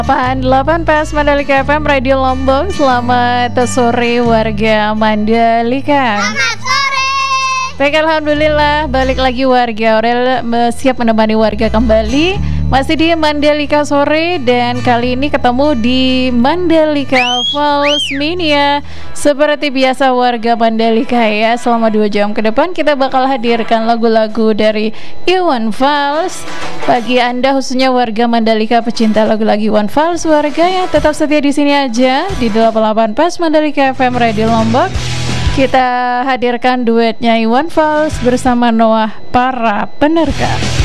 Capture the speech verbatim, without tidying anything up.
delapan Pas Mandalika F M Radio Lombok. Selamat sore warga Mandalika. Selamat sore. Baik, alhamdulillah balik lagi warga Aurel siap menemani warga kembali. Masih di Mandalika sore dan kali ini ketemu di Mandalika Falls Mania. Seperti biasa warga Mandalika ya, selama dua jam ke depan kita bakal hadirkan lagu-lagu dari Iwan Fals. Bagi Anda khususnya warga Mandalika pecinta lagu-lagu Iwan Fals, warga yang tetap setia di sini aja di delapan puluh delapan Pas Mandalika F M Radio Lombok. Kita hadirkan duetnya Iwan Fals bersama Noah Para Penerka.